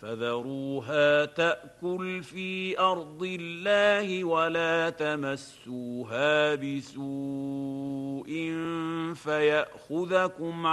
فذروها تأكل في أرض الله ولا تمسوها بسوء فيأخذكم